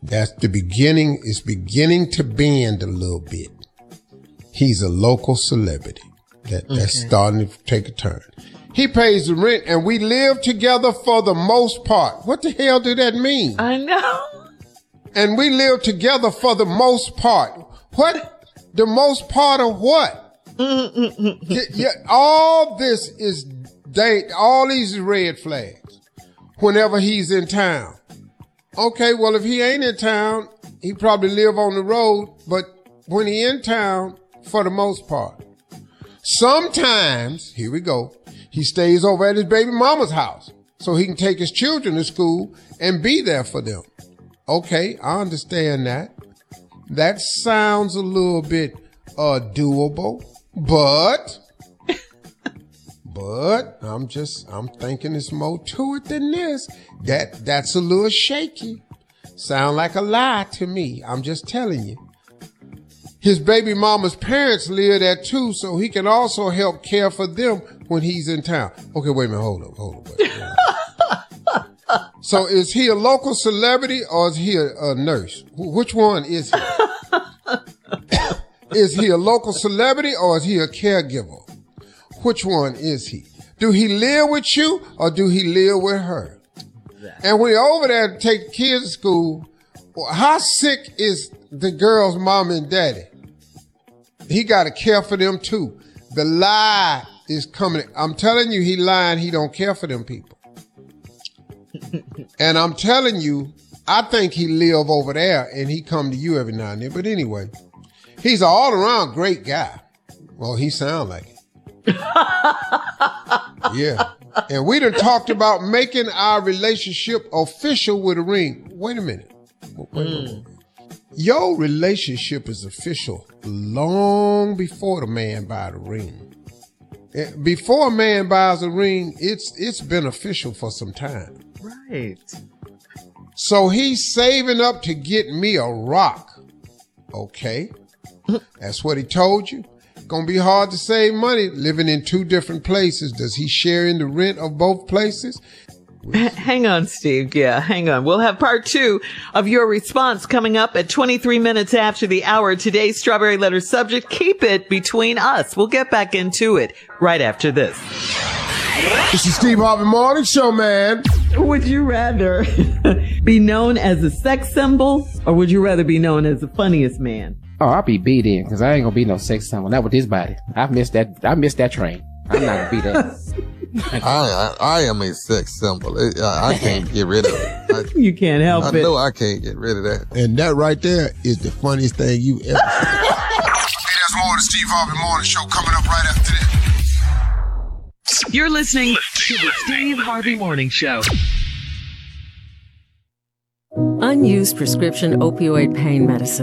That's the beginning. It's beginning to bend a little bit. He's a local celebrity. That's starting to take a turn. He pays the rent and we live together for the most part. What the hell do that mean? I know. And we live together for the most part. What? The most part of what? Yeah, all this is all these red flags whenever he's in town. Okay, well, if he ain't in town, he probably live on the road, but when he in town, for the most part. Sometimes, here we go, he stays over at his baby mama's house so he can take his children to school and be there for them. Okay, I understand that. That sounds a little bit doable, but I'm thinking there's more to it than this. That's a little shaky. Sound like a lie to me. I'm just telling you. His baby mama's parents live there too, so he can also help care for them when he's in town. Okay, wait a minute. Hold up. Wait. So is he a local celebrity or is he a nurse? Which one is he? Is he a local celebrity or is he a caregiver? Which one is he? Do he live with you or do he live with her? And when you're over there to take the kids to school, how sick is the girl's mom and daddy? He got to care for them too. The lie is coming. I'm telling you, he lying. He don't care for them people. And I'm telling you, I think he live over there and he come to you every now and then. But anyway, he's an all around great guy. Well, he sound like it. Yeah. And we done talked about making our relationship official with a ring. Wait a minute. Wait. Your relationship is official long before the man buys the ring. Before a man buys a ring, it's been official for some time. Right. So he's saving up to get me a rock. Okay. That's what he told you. Gonna be hard to save money living in two different places. Does he share in the rent of both places? Hang on, Steve. Yeah, hang on. We'll have part 2 of your response coming up at 23 minutes after the hour. Today's Strawberry Letter subject, keep it between us. We'll get back into it right after this. This is Steve Harvey Morning Show, man. Would you rather be known as a sex symbol or would you rather be known as the funniest man? Oh, I'll be beat in because I ain't gonna be no sex symbol. Not with this body. I missed that train. I'm not gonna be that. I am a sex symbol. I can't get rid of it. You can't help it. I know I can't get rid of that. And that right there is the funniest thing you ever said. Hey, there's more of the Steve Harvey Morning Show coming up right after this. You're listening to the Steve Harvey Morning Show. Unused prescription opioid pain medicine.